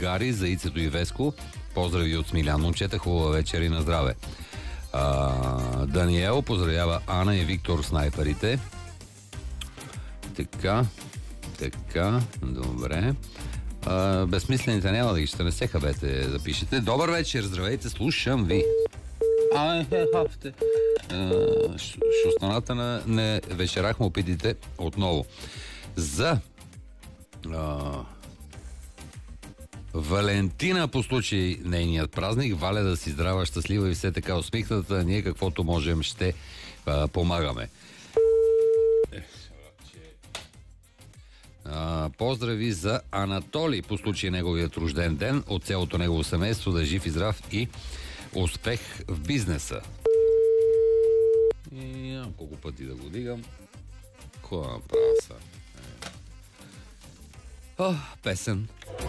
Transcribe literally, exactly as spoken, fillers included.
Гари, Заицето и Веско. Поздрави от Смилян. Момчета, хубава вечер и на здраве. А, Даниел поздравява Ана и Виктор снайперите. Така, така, добре. А, безсмислените няма да ги ще не се хабете да пишете. Добър вечер, здравейте, слушам ви. Ай, хафте. Шостаната на не вечерах му опитите отново. За а, Валентина по случай нейният празник. Валя да си здрава, щастлива и все така усмихната. Ние каквото можем ще а, помагаме. А, поздрави за Анатолий по случай неговият рожден ден. От цялото негово семейство да е жив и здрав и успех в бизнеса. И нямам колко пъти да го дигам. Кога направя са? О, песен.